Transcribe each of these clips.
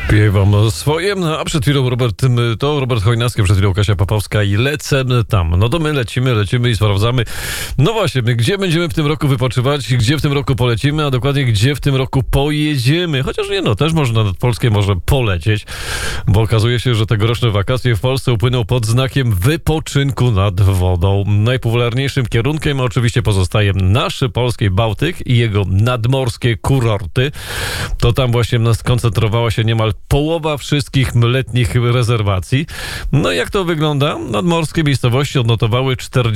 Śpiewam swoje, a przed chwilą Robert Chojnacki, przed chwilą Kasia Popowska i lecę tam. No to my lecimy i sprawdzamy. No właśnie, gdzie będziemy w tym roku wypoczywać, gdzie w tym roku polecimy, a dokładnie gdzie w tym roku pojedziemy. Chociaż nie, też można nad Polskę może polecieć, bo okazuje się, że tegoroczne wakacje w Polsce upłyną pod znakiem wypoczynku nad wodą. Najpopularniejszym kierunkiem oczywiście pozostaje nasz polski Bałtyk i jego nadmorskie kurorty. To tam właśnie skoncentrowała się niemal połowa wszystkich letnich rezerwacji. No jak to wygląda? Nadmorskie miejscowości odnotowały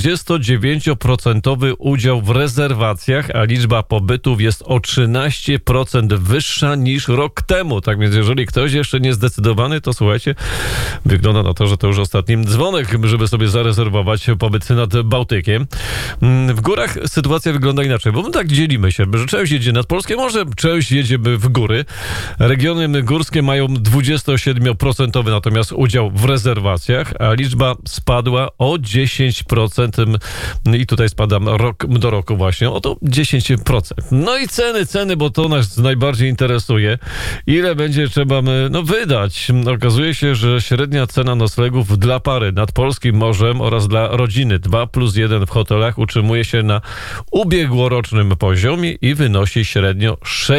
49% udział w rezerwacjach, a liczba pobytów jest o 13% wyższa niż rok temu. Tak więc jeżeli ktoś jeszcze nie zdecydowany, to słuchajcie, wygląda na to, że to już ostatni dzwonek, żeby sobie zarezerwować pobyt nad Bałtykiem. W górach sytuacja wygląda inaczej, bo my tak dzielimy się, że część jedzie nad polskie morze, część jedziemy w góry. Regiony górskie mają 27% natomiast udział w rezerwacjach, a liczba spadła o 10% i tutaj spadam rok do roku właśnie, o to 10%. No i ceny, bo to nas najbardziej interesuje. Ile będzie trzeba wydać? Okazuje się, że średnia cena noclegów dla pary nad polskim morzem oraz dla rodziny 2+1 w hotelach utrzymuje się na ubiegłorocznym poziomie i wynosi średnio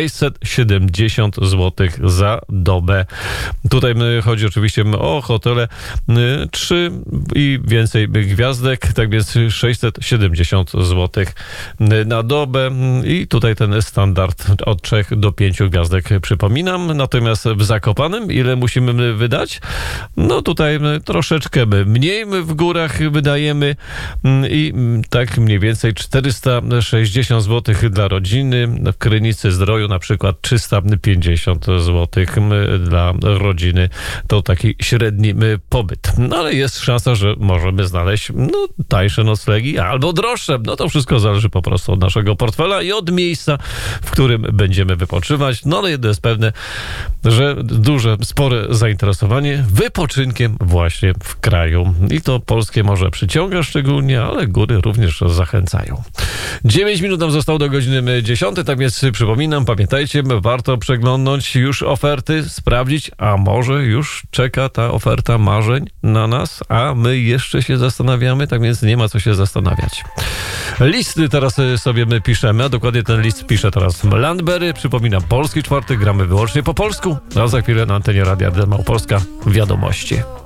670 zł za dobę. Tutaj chodzi oczywiście o hotele 3 i więcej gwiazdek, tak więc 670 zł na dobę i tutaj ten standard od 3 do 5 gwiazdek przypominam. Natomiast w Zakopanem ile musimy wydać? No tutaj troszeczkę mniej w górach wydajemy i tak mniej więcej 460 zł dla rodziny. W Krynicy Zdroju na przykład 350 zł dla rodziny. To taki średni pobyt. No ale jest szansa, że możemy znaleźć tańsze noclegi albo droższe. No to wszystko zależy po prostu od naszego portfela i od miejsca, w którym będziemy wypoczywać. No ale jedno jest pewne, że spore zainteresowanie wypoczynkiem właśnie w kraju. I to polskie morze przyciąga szczególnie, ale góry również zachęcają. 9 minut nam zostało do godziny 10, tak więc przypominam, pamiętajcie, warto przeglądnąć już oferty, sprawdzić, a może już czeka ta oferta marzeń na nas, a my jeszcze się zastanawiamy, tak więc nie ma co się zastanawiać. Listy teraz sobie my piszemy, a dokładnie ten list pisze teraz Landberry. Przypominam, Polski Czwartek, gramy wyłącznie po polsku, a za chwilę na antenie Radia Małopolska wiadomości.